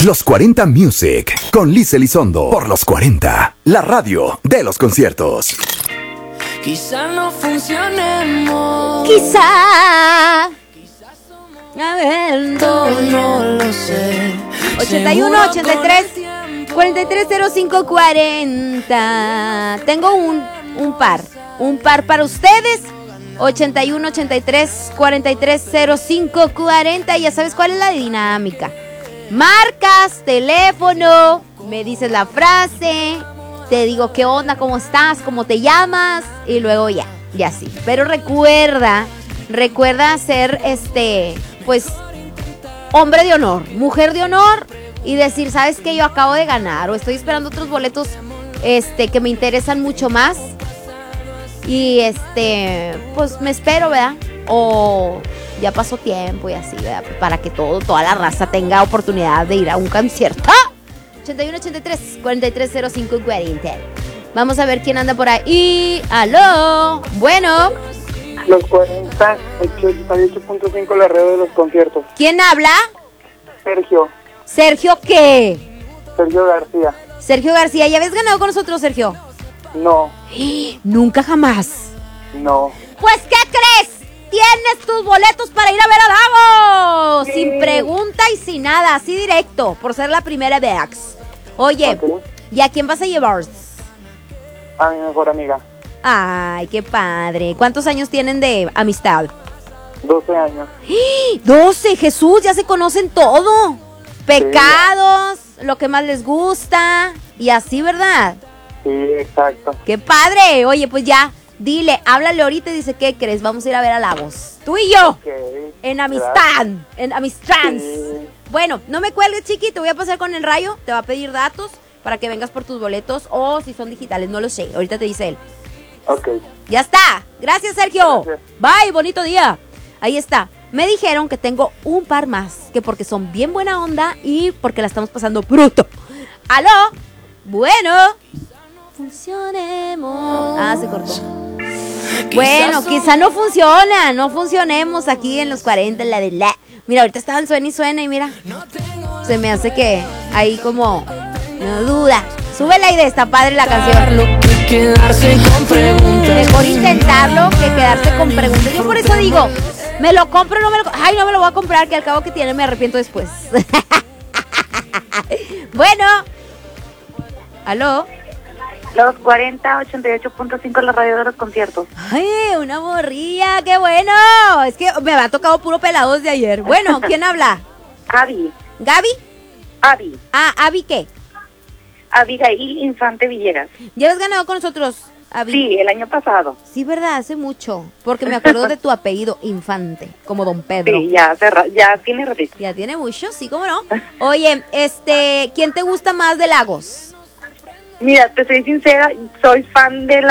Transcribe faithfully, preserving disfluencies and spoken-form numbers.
Los cuarenta Music con Liz Elizondo por Los cuarenta, la radio de los conciertos. Quizá no funcionemos. Quizá. A ver, No, no lo sé. ochenta y uno, ochenta y tres, cuarenta y tres cero cinco cuarenta. Tengo un, un par. Un par para ustedes. ochenta y uno, ochenta y tres, cuarenta y tres cero cinco cuarenta. Ya sabes cuál es la dinámica. Marcas, teléfono, me dices la frase, te digo qué onda, cómo estás, cómo te llamas y luego ya, ya sí. Pero recuerda, recuerda ser este, pues, hombre de honor, mujer de honor y decir, ¿sabes qué? Yo acabo de ganar o estoy esperando otros boletos este, que me interesan mucho más y este, pues me espero, ¿verdad? O ya pasó tiempo y así, ¿verdad? Para que todo, toda la raza tenga oportunidad de ir a un concierto. ochenta y uno, ochenta y tres, cuarenta y tres cero cinco cuarenta. Vamos a ver quién anda por ahí. ¡Aló! Bueno. Los cuarenta, ochenta y ocho punto cinco, la red de los conciertos. ¿Quién habla? Sergio. ¿Sergio qué? Sergio García. Sergio García. ¿Ya habías ganado con nosotros, Sergio? No. Nunca jamás. No. Pues, ¿qué crees? Tienes tus boletos para ir a ver a Lagos. Sí. Sin pregunta y sin nada, así directo, por ser la primera de Axe. Oye, okay. ¿Y a quién vas a llevar? A mi mejor amiga. Ay, qué padre. ¿Cuántos años tienen de amistad? doce años. doce, Jesús, ya se conocen todo. Pecados, sí, lo que más les gusta y así, ¿verdad? Sí, exacto. Qué padre. Oye, pues ya. Dile, háblale ahorita y dice, ¿qué crees? Vamos a ir a ver a Lagos. Tú y yo. Okay, en amistad. Gracias. En amistad. Sí. Bueno, no me cuelgues, chiqui. Te voy a pasar con el Rayo. Te va a pedir datos para que vengas por tus boletos. O si son digitales, no lo sé. Ahorita te dice él. Ok. Ya está. Gracias, Sergio. Gracias. Bye, bonito día. Ahí está. Me dijeron que tengo un par más. Que porque son bien buena onda y porque la estamos pasando bruto. ¿Aló? Bueno. Funcionemos. Ah, se cortó. Bueno, quizá no funciona, no funcionemos aquí en los cuarenta, la de la. Mira, ahorita estaban suena y suena y mira, se me hace que ahí como, no duda. Súbela y está padre la canción. Mejor intentarlo que quedarse con preguntas. Yo por eso digo, me lo compro, no me lo, ay, no me lo voy a comprar, que al cabo que tiene me arrepiento después. Bueno, aló. Los cuarenta, ochenta y ocho punto cinco, la radio de los conciertos. Ay, una morrilla, qué bueno. Es que me ha tocado puro pelados de ayer. Bueno, ¿quién habla? Abby. ¿Gaby? Abby. Ah, ¿Abby qué? Abigail Infante Villegas. ¿Ya has ganado con nosotros, Abby? Sí, el año pasado. Sí, ¿verdad? Hace mucho. Porque me acuerdo de tu apellido, Infante, como Don Pedro. Sí, ya, ya tiene ratito. Ya tiene mucho, sí, cómo no. Oye, este, ¿quién te gusta más de Lagos? Mira, te soy sincera, soy fan de la